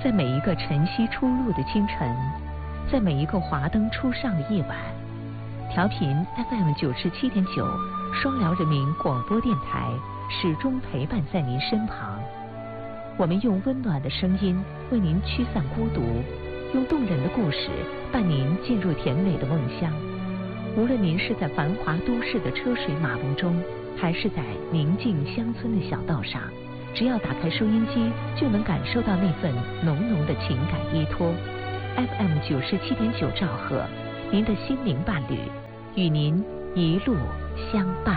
在每一个晨曦初露的清晨，在每一个华灯初上的夜晚，调频 FM97.9双辽人民广播电台始终陪伴在您身旁。我们用温暖的声音为您驱散孤独，用动人的故事伴您进入甜美的梦乡。无论您是在繁华都市的车水马龙中，还是在宁静乡村的小道上，只要打开收音机，就能感受到那份浓浓的情感依托。FM97.9兆赫，您的心灵伴侣，与您一路相伴。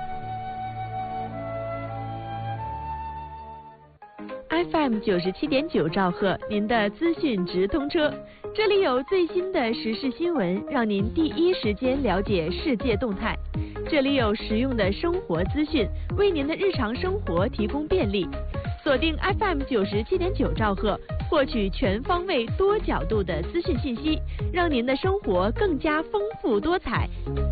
FM97.9兆赫，您的资讯直通车，这里有最新的时事新闻，让您第一时间了解世界动态。这里有实用的生活资讯，为您的日常生活提供便利。锁定 FM97.9兆赫，获取全方位、多角度的资讯信息，让您的生活更加丰富多彩。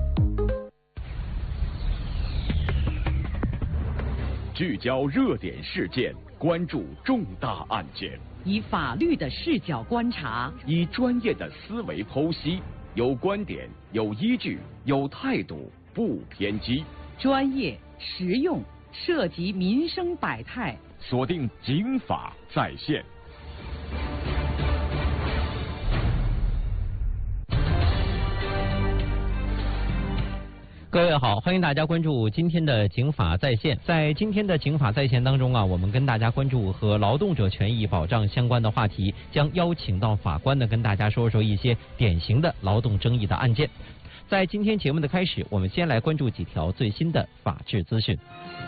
聚焦热点事件，关注重大案件， 以法律的视角观察， 以专业的思维剖析，有观点，有依据，有态度，不偏激， 专业实用，涉及民生百态。 锁定警法在线。 各位好，欢迎大家关注今天的警法在线。在今天的警法在线当中啊，我们跟大家关注和劳动者权益保障相关的话题，将邀请到法官呢跟大家说说一些典型的劳动争议的案件。在今天节目的开始，我们先来关注几条最新的法治资讯。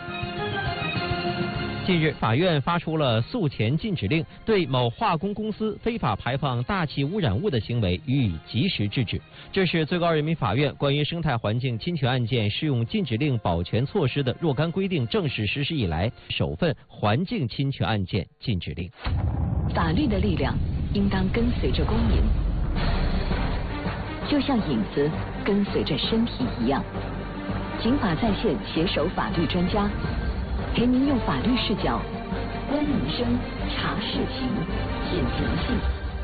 近日，法院发出了诉前禁止令，对某化工公司非法排放大气污染物的行为予以及时制止。这是最高人民法院关于生态环境侵权案件适用禁止令保全措施的若干规定正式实施以来首份环境侵权案件禁止令。 法律的力量应当跟随着公民，就像影子跟随着身体一样。警法在线携手法律专家，陪您用法律视角观民生、查事情、解人性。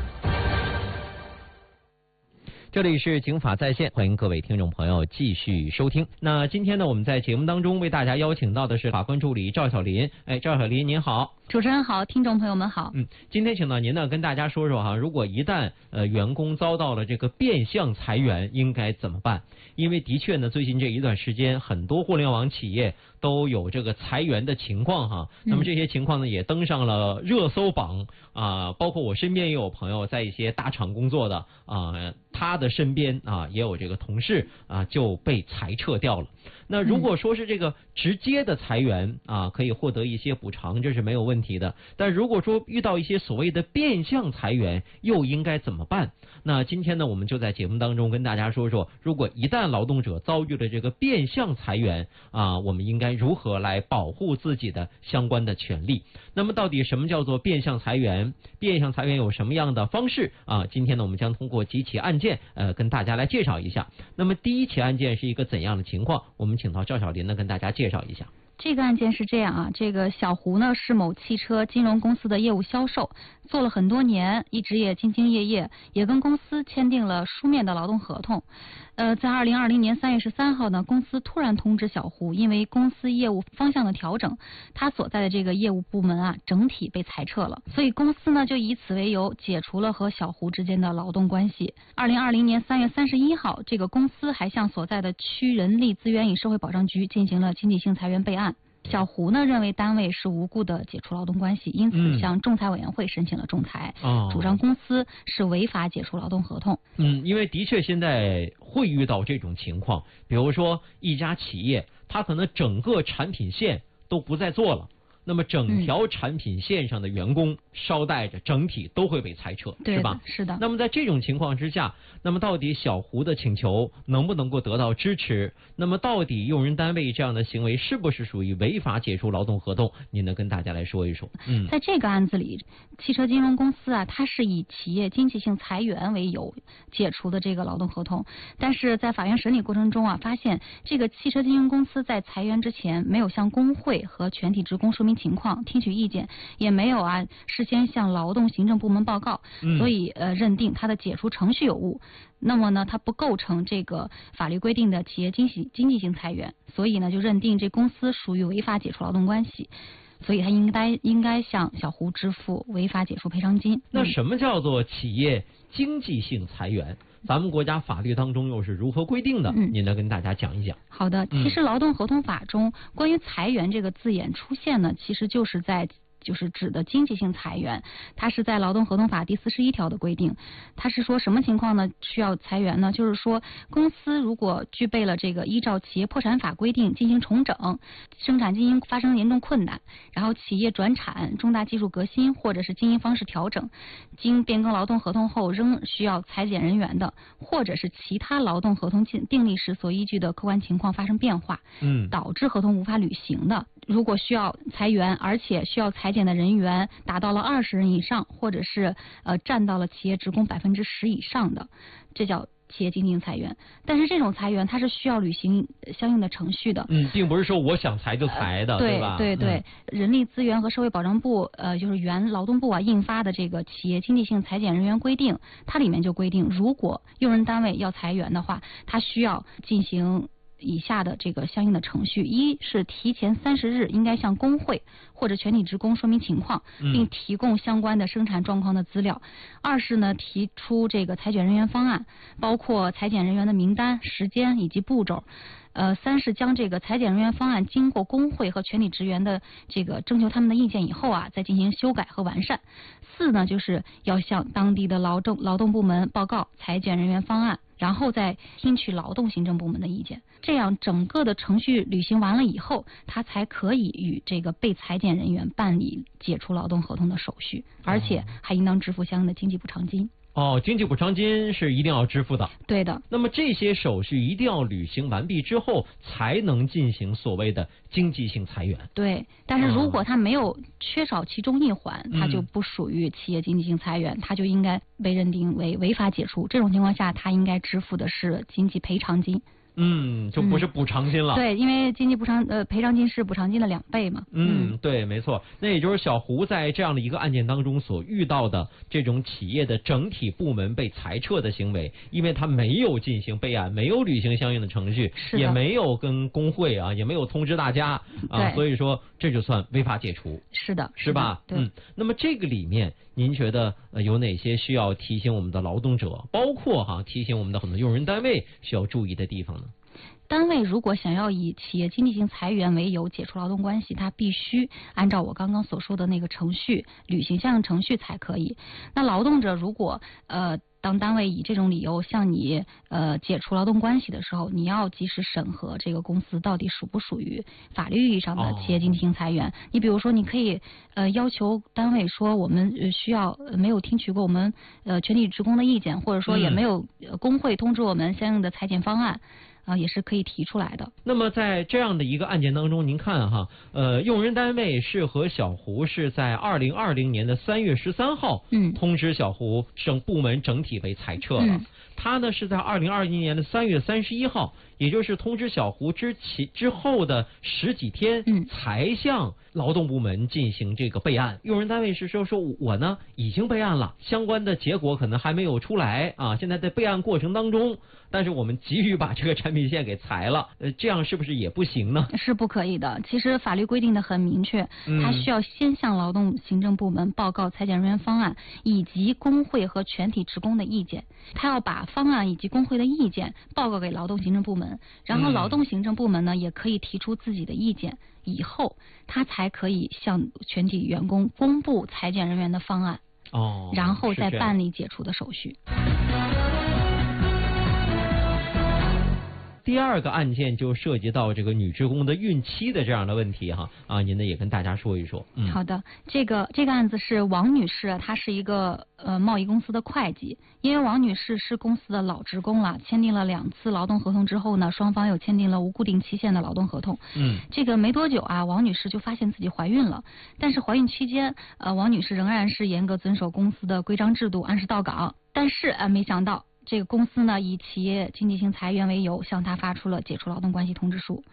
这里是警法在线，欢迎各位听众朋友继续收听。那今天呢，我们在节目当中为大家邀请到的是法官助理赵小林。赵小林您好。 主持人好，听众朋友们好。 今天请到您呢，跟大家说说哈，如果一旦员工遭到了这个变相裁员，应该怎么办？因为的确呢，最近这一段时间，很多互联网企业都有这个裁员的情况哈。那么这些情况呢，也登上了热搜榜啊，包括我身边也有朋友在一些大厂工作的啊，他的身边啊也有这个同事啊就被裁撤掉了。那如果说是这个直接的裁员啊，可以获得一些补偿，这是没有问题的。但如果说遇到一些所谓的变相裁员，又应该怎么办？那今天呢，我们就在节目当中跟大家说说，如果一旦劳动者遭遇了这个变相裁员啊，我们应该如何来保护自己的相关的权利？那么到底什么叫做变相裁员？变相裁员有什么样的方式啊？今天呢，我们将通过几起案件跟大家来介绍一下。那么第一起案件是一个怎样的情况？我们请到赵小林呢跟大家介绍一下。 这个案件是这样啊，这个小胡呢是某汽车金融公司的业务销售，做了很多年，一直也兢兢业业，也跟公司签订了书面的劳动合同。在2020年3月13号呢，公司突然通知小胡，因为公司业务方向的调整，他所在的这个业务部门啊，整体被裁撤了，所以公司呢就以此为由解除了和小胡之间的劳动关系。2020年3月31号，这个公司还向所在的区人力资源与社会保障局进行了经济性裁员备案。小胡呢认为单位是无故的解除劳动关系，因此向仲裁委员会申请了仲裁，主张公司是违法解除劳动合同。 因为的确现在会遇到这种情况，比如说一家企业，它可能整个产品线都不再做了。那么整条产品线上的员工捎带着整体都会被裁撤，是吧？ 是的。 那么在这种情况之下，那么到底小胡的请求能不能够得到支持？那么到底用人单位这样的行为是不是属于违法解除劳动合同？您能跟大家来说一说？ 在这个案子里，汽车金融公司啊，它是以企业经济性裁员为由解除的这个劳动合同，但是在法院审理过程中啊，发现这个汽车金融公司在裁员之前没有向工会和全体职工说明明情况、听取意见，也没有事先向劳动行政部门报告，所以认定他的解除程序有误。那么呢，它不构成这个法律规定的企业经济性裁员，所以呢，就认定这公司属于违法解除劳动关系。所以他应该向小胡支付违法解除赔偿金。 那什么叫做企业经济性裁员？咱们国家法律当中又是如何规定的？您来跟大家讲一讲。 好的，其实劳动合同法中关于裁员这个字眼出现呢，其实就是指的经济性裁员，它是在劳动合同法第41条的规定。它是说什么情况呢需要裁员呢？就是说公司如果具备了这个依照企业破产法规定进行重整，生产经营发生严重困难，然后企业转产、重大技术革新或者是经营方式调整，经变更劳动合同后仍需要裁减人员的，或者是其他劳动合同订立时所依据的客观情况发生变化，导致合同无法履行的，如果需要裁员，而且需要裁减的人员达到了20人以上，或者是占到了企业职工10%以上的，这叫企业经济性裁员。但是这种裁员它是需要履行相应的程序的， 并不是说我想裁就裁的，对吧？ 对，人力资源和社会保障部就是原劳动部印发的这个企业经济性裁减人员规定，它里面就规定，如果用人单位要裁员的话，它需要进行以下的这个相应的程序：一是提前30日应该向工会或者全体职工说明情况，并提供相关的生产状况的资料；二是呢提出这个裁减人员方案，包括裁减人员的名单、时间以及步骤；三是将这个裁减人员方案经过工会和全体职员的这个征求他们的意见以后再进行修改和完善；四呢就是要向当地的劳动部门报告裁减人员方案，然后再听取劳动行政部门的意见。这样整个的程序履行完了以后，他才可以与这个被裁减人员办理解除劳动合同的手续，而且还应当支付相应的经济补偿金。 经济补偿金是一定要支付的。 对的。那么这些手续一定要履行完毕之后，才能进行所谓的经济性裁员。 对，但是如果他没有缺少其中一环，他就不属于企业经济性裁员，他就应该被认定为违法解除。这种情况下，他应该支付的是经济赔偿金。 就不是补偿金了。 对，因为经济赔偿金是补偿金的2倍嘛。 对，没错。那也就是小胡在这样的一个案件当中所遇到的这种企业的整体部门被裁撤的行为，因为他没有进行备案，没有履行相应的程序，也没有跟工会也没有通知大家所以说这就算违法解除。 是的， 是吧？ 对。 那么这个里面，您觉得有哪些需要提醒我们的劳动者，包括提醒我们的很多用人单位需要注意的地方呢？ 单位如果想要以企业经济性裁员为由解除劳动关系，它必须按照我刚刚所说的那个程序履行相应程序才可以。那劳动者如果当单位以这种理由向你解除劳动关系的时候，你要及时审核这个公司到底属不属于法律意义上的企业经济性裁员。你比如说，你可以要求单位说，我们需要没有听取过我们全体职工的意见，或者说也没有工会通知我们相应的裁减方案。也是可以提出来的。那么在这样的一个案件当中，您看用人单位是和小胡是在2020年的3月13号通知小胡部门整体被裁撤了。他呢是在2021年的3月31号，也就是通知小胡之后的10几天，才向劳动部门进行这个备案。用人单位是说我呢已经备案了，相关的结果可能还没有出来现在在备案过程当中，但是我们急于把这个产品线给裁了，这样是不是也不行呢？ 是不可以的。其实法律规定的很明确，他需要先向劳动行政部门报告裁减人员方案以及工会和全体职工的意见，他要把方案以及工会的意见报告给劳动行政部门，然后劳动行政部门呢也可以提出自己的意见，以后他才可以向全体员工公布裁减人员的方案，然后再办理解除的手续。 第二个案件就涉及到这个女职工的孕期的这样的问题您呢也跟大家说一说。 好的，这个案子是王女士，她是一个贸易公司的会计。因为王女士是公司的老职工了，签订了2次劳动合同之后呢，双方又签订了无固定期限的劳动合同。这个没多久王女士就发现自己怀孕了，但是怀孕期间王女士仍然是严格遵守公司的规章制度，按时到岗。但是没想到这个公司呢以企业经济性裁员为由，向她发出了解除劳动关系通知书。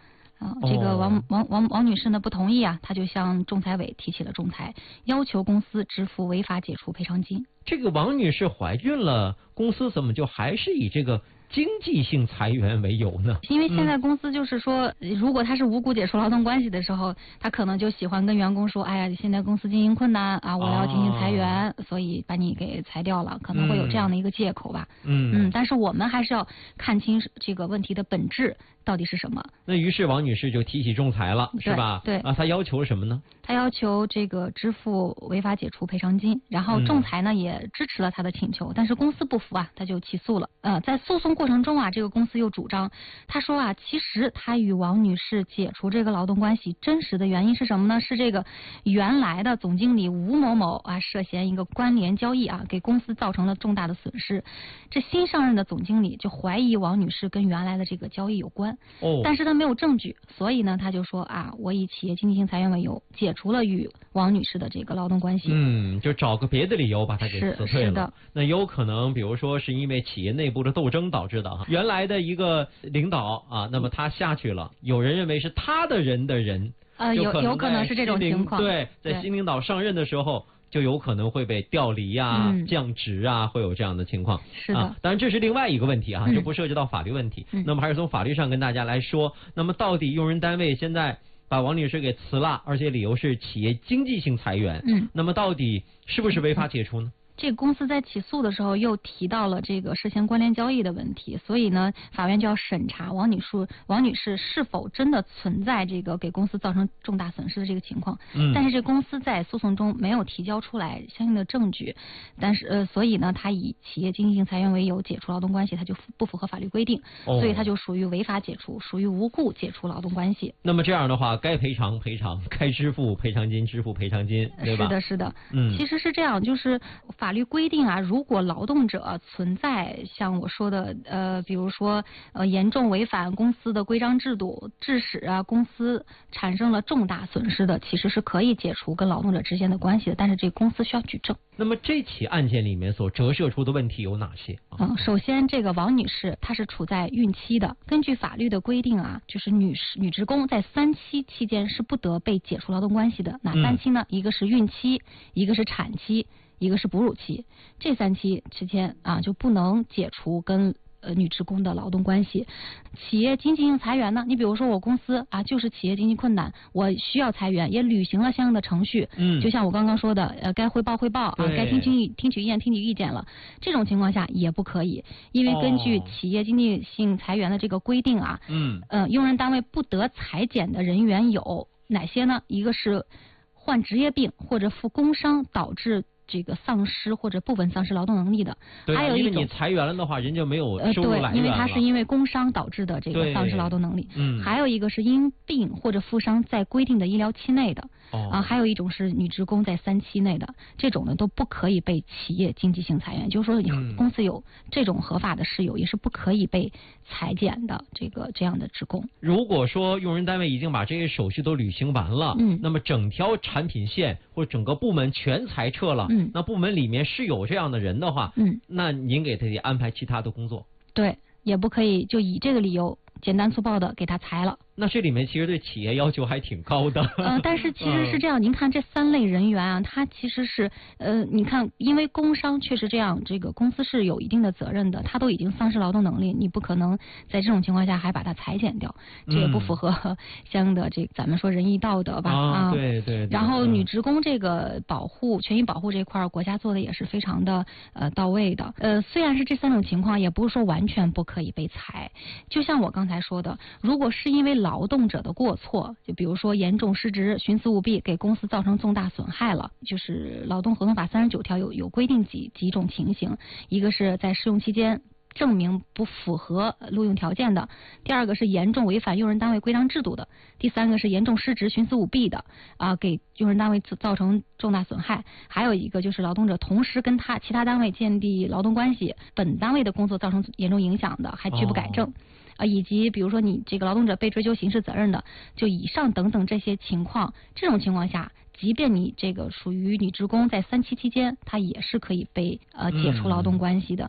这个王女士呢不同意啊，她就向仲裁委提起了仲裁，要求公司支付违法解除赔偿金。 这个王女士怀孕了，公司怎么就还是以这个经济性裁员为由呢？ 因为现在公司就是说，如果他是无故解除劳动关系的时候，他可能就喜欢跟员工说，哎呀，现在公司经营困难啊，我要进行裁员，所以把你给裁掉了，可能会有这样的一个借口吧。但是我们还是要看清这个问题的本质到底是什么。那于是王女士就提起仲裁了，是吧？ 对啊，她要求什么呢？ 她要求这个支付违法解除赔偿金，然后仲裁呢也支持了她的请求，但是公司不服啊，她就起诉了。在诉讼过程中啊，这个公司又主张，他说啊，其实他与王女士解除这个劳动关系真实的原因是什么呢？是这个原来的总经理吴某某啊涉嫌一个关联交易啊，给公司造成了重大的损失。这新上任的总经理就怀疑王女士跟原来的这个交易有关，但是他没有证据，所以呢他就说啊，我以企业经济性裁员为由解除了与王女士的这个劳动关系。 就找个别的理由把他给辞退了。 是的。 那有可能比如说是因为企业内部的斗争导致的哈，原来的一个领导啊，那么他下去了，有人认为是他的人， 有可能是这种情况。 对，在新领导上任的时候，就有可能会被调离啊、降职啊，会有这样的情况。 是的。 当然这是另外一个问题啊，这不涉及到法律问题。那么还是从法律上跟大家来说，那么到底用人单位现在把王女士给辞了，而且理由是企业经济性裁员，那么到底是不是违法解除呢？ 这个公司在起诉的时候又提到了这个涉嫌关联交易的问题，所以呢，法院就要审查王女士是否真的存在这个给公司造成重大损失的这个情况。但是这公司在诉讼中没有提交出来相应的证据，但是所以呢，他以企业经济性裁员为由解除劳动关系，他就不符合法律规定，所以他就属于违法解除，属于无故解除劳动关系。 那么这样的话，该赔偿赔偿，该支付赔偿金支付赔偿金，对吧？ 是的。其实是这样，就是法律规定啊，如果劳动者存在像我说的比如说严重违反公司的规章制度，致使啊公司产生了重大损失的，其实是可以解除跟劳动者之间的关系的，但是这个公司需要举证。 那么这起案件里面所折射出的问题有哪些？ 首先这个王女士她是处在孕期的，根据法律的规定啊，就是女职工在3期期间是不得被解除劳动关系的。哪3期呢？一个是孕期，一个是产期，一个是哺乳期，这3期之间啊就不能解除跟女职工的劳动关系。企业经济性裁员呢，你比如说我公司啊就是企业经济困难，我需要裁员，也履行了相应的程序，就像我刚刚说的该汇报啊，该听取意见了，这种情况下也不可以，因为根据企业经济性裁员的这个规定啊，用人单位不得裁减的人员有哪些呢？一个是患职业病或者负工伤导致这个丧失或者部分丧失劳动能力的，还有一种因为你裁员了的话，人就没有收入来源了。 对，因为它是因为工伤导致的这个丧失劳动能力。还有一个是因病或者负伤在规定的医疗期内的。还有一种是女职工在3期内的，这种呢都不可以被企业经济性裁员，就是说公司有这种合法的事由，也是不可以被裁减的这样的职工。 如果说用人单位已经把这些手续都履行完了，那么整条产品线或整个部门全裁撤了，那部门里面是有这样的人的话，那您给他得安排其他的工作。 对，也不可以就以这个理由简单粗暴的给他裁了。 那这里面其实对企业要求还挺高的。 但是其实是这样，您看这3类人员啊，他其实是你看，因为工伤确实这样，这个公司是有一定的责任的，他都已经丧失劳动能力，你不可能在这种情况下还把他裁减掉，这也不符合相应的咱们说仁义道德吧。 对。 然后女职工这个权益保护这块，国家做的也是非常的到位的。虽然是这3种情况，也不是说完全不可以被裁。就像我刚才说的，如果是因为劳动者的过错，就比如说严重失职、徇私舞弊，给公司造成重大损害了，就是劳动合同法39条有规定几种情形，一个是在试用期间证明不符合录用条件的，第二个是严重违反用人单位规章制度的，第三个是严重失职、徇私舞弊的给用人单位造成重大损害，还有一个就是劳动者同时跟其他单位建立劳动关系，本单位的工作造成严重影响的，还拒不改正。以及比如说你这个劳动者被追究刑事责任的，就以上等等这些情况，这种情况下，即便你这个属于女职工在3期期间，她也是可以被解除劳动关系的。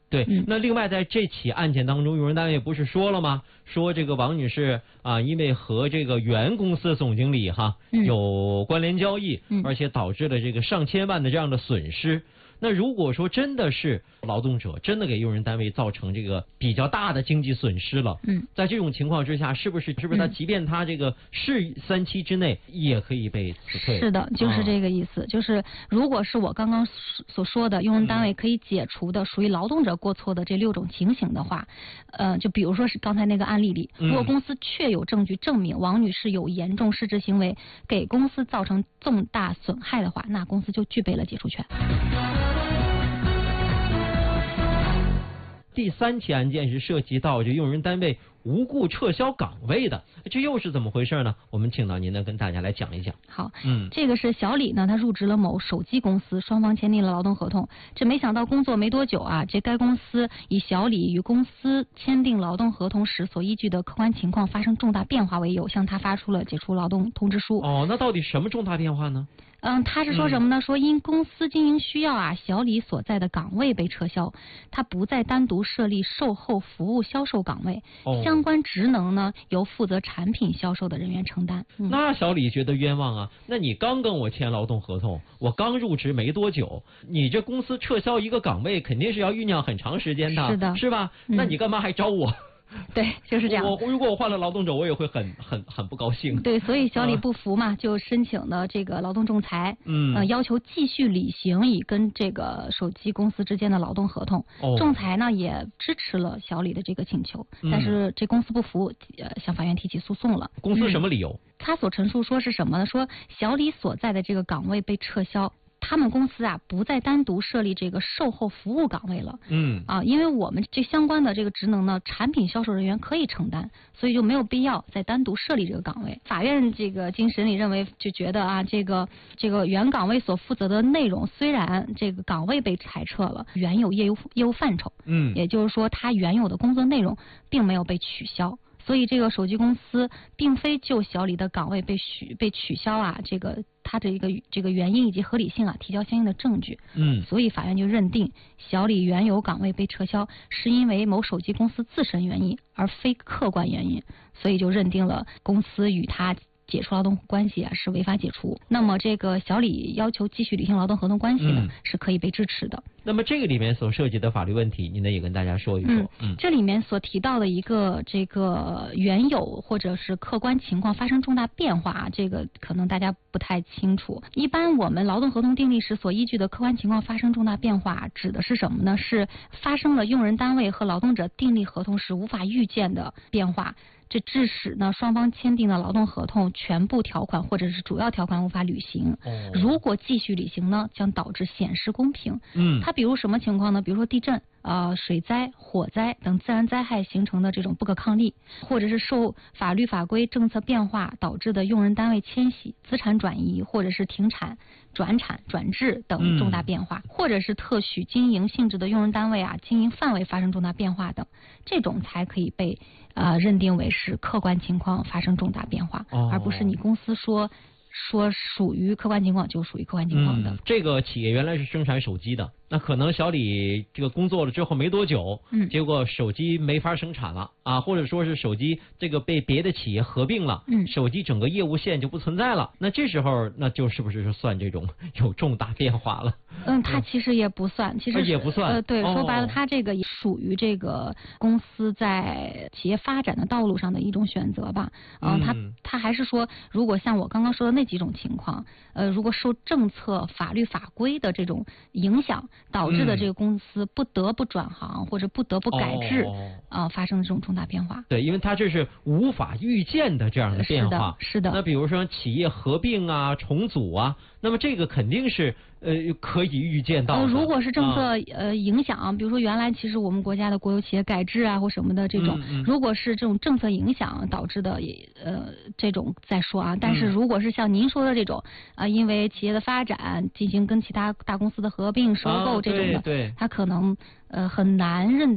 对，那另外在这起案件当中，用人单位不是说了吗？说这个王女士啊，因为和这个原公司总经理有关联交易，而且导致了这个上千万的这样的损失。那如果说真的是劳动者真的给用人单位造成这个比较大的经济损失了，在这种情况之下，是不是他即便他这个是3期之内也可以被辞退？ 是的，就是这个意思。就是如果是我刚刚所说的用人单位可以解除的属于劳动者过错的这6种情形的话，就比如说是刚才那个案例里，如果公司确有证据证明王女士有严重失职行为，给公司造成重大损害的话，那公司就具备了解除权。 第3起案件是涉及到这用人单位无故撤销岗位的，这又是怎么回事呢？我们请到您呢跟大家来讲一讲。 好，这个是小李呢，他入职了某手机公司，双方签订了劳动合同。这没想到工作没多久啊，这该公司以小李与公司签订劳动合同时所依据的客观情况发生重大变化为由，向他发出了解除劳动通知书。 哦，那到底什么重大变化呢？ 他是说什么呢？说因公司经营需要啊，小李所在的岗位被撤销，他不再单独设立售后服务销售岗位，相关职能呢由负责产品销售的人员承担。 那小李觉得冤枉啊！那你刚跟我签劳动合同，我刚入职没多久，你这公司撤销一个岗位，肯定是要酝酿很长时间的， 是的， 是吧？那你干嘛还招我？ 对，就是这样。 如果我换了劳动者，我也会很不高兴。 对，所以小李不服嘛，就申请了这个劳动仲裁，要求继续履行已跟这个手机公司之间的劳动合同。仲裁呢也支持了小李的这个请求，但是这公司不服，向法院提起诉讼了。 公司什么理由？ 他所陈述说是什么呢？说小李所在的这个岗位被撤销。他们公司啊不再单独设立这个售后服务岗位了，因为我们这相关的这个职能呢，产品销售人员可以承担，所以就没有必要再单独设立这个岗位。法院这个经审理认为，就觉得啊，这个原岗位所负责的内容虽然这个岗位被裁撤了，原有业务范畴，也就是说，他原有的工作内容并没有被取消。所以这个手机公司并非就小李的岗位被取消啊，他的这个原因以及合理性啊提交相应的证据。所以法院就认定小李原有岗位被撤销是因为某手机公司自身原因，而非客观原因，所以就认定了公司与他解除劳动关系啊是违法解除。那么这个小李要求继续履行劳动合同关系呢，是可以被支持的。 那么这个里面所涉及的法律问题，您呢也跟大家说一说。 这里面所提到的一个这个原有或者是客观情况发生重大变化，这个可能大家不太清楚。一般我们劳动合同订立时所依据的客观情况发生重大变化，指的是什么呢？是发生了用人单位和劳动者订立合同时无法预见的变化。这致使呢双方签订的劳动合同全部条款或者是主要条款无法履行。如果继续履行呢，将导致显失公平。它比如什么情况呢？比如说地震、水灾、火灾等自然灾害形成的这种不可抗力，或者是受法律法规政策变化导致的用人单位迁徙、资产转移，或者是停产、转产、转制等重大变化，或者是特许经营性质的用人单位啊经营范围发生重大变化等，这种才可以被认定为是客观情况发生重大变化，而不是你公司说属于客观情况就属于客观情况的。 这个企业原来是生产手机的，那可能小李这个工作了之后没多久，结果手机没法生产了啊，或者说是手机这个被别的企业合并了，手机整个业务线就不存在了。那这时候那就是不是算这种有重大变化了？ 它其实也不算，其实也不算。 对，说白了，它这个也属于这个公司在企业发展的道路上的一种选择吧。它还是说，如果像我刚刚说的那几种情况，如果受政策、法律法规的这种影响，导致的这个公司不得不转行或者不得不改制，发生的这种重大变化。 对，因为它这是无法预见的这样的变化。 是的。 那比如说企业合并啊、重组啊，那么这个肯定是可以预见到的。 如果是政策影响，比如说原来其实我们国家的国有企业改制啊或什么的这种，如果是这种政策影响导致的，这种再说啊。但是如果是像您说的这种因为企业的发展进行跟其他大公司的合并、收购这种的， 对， 它可能很难认定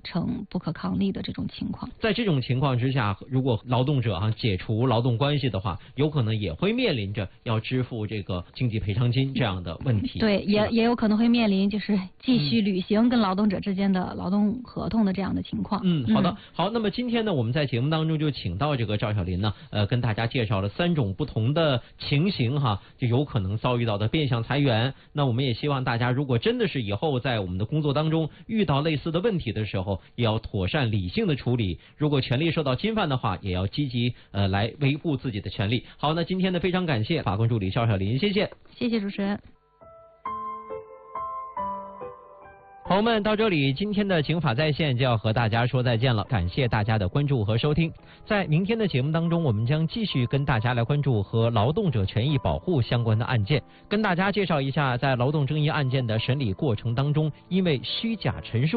成不可抗力的这种情况。 在这种情况之下，如果劳动者解除劳动关系的话，有可能也会面临着要支付这个经济赔偿金这样的问题。 对，也有可能会面临就是继续履行跟劳动者之间的劳动合同的这样的情况。 好的，好，那么今天呢，我们在节目当中就请到这个赵小林呢，跟大家介绍了3种不同的情形就有可能遭遇到的变相裁员。那我们也希望大家，如果真的是以后在我们的工作当中遇到类似的问题的时候，也要妥善理性的处理。如果权利受到侵犯的话，也要积极来维护自己的权利。好，那今天呢，非常感谢法官助理赵小林，谢谢。 谢谢主持人。 朋友们，到这里，今天的警法在线就要和大家说再见了。感谢大家的关注和收听。在明天的节目当中，我们将继续跟大家来关注和劳动者权益保护相关的案件，跟大家介绍一下在劳动争议案件的审理过程当中，因为虚假陈述